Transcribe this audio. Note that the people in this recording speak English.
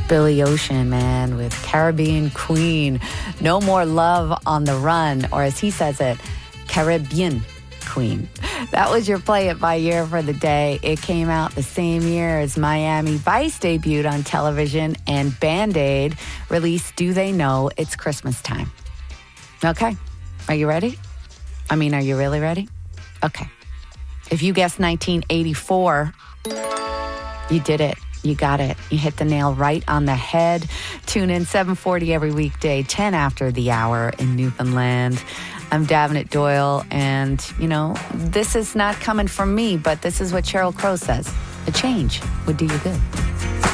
Billy Ocean, man, with Caribbean Queen. No More Love on the Run, or as he says it, Caribbean Queen. That was your Play It By Year for the day. It came out the same year as Miami Vice debuted on television, and Band-Aid released Do They Know It's Christmas Time. Okay, are you ready? I mean, are you really ready? Okay. If you guessed 1984, you did it. You got it. You hit the nail right on the head. Tune in 7:40 every weekday, 10 after the hour in Newfoundland. I'm Davenant Doyle, and, you know, this is not coming from me, but this is what Sheryl Crow says. A change would do you good.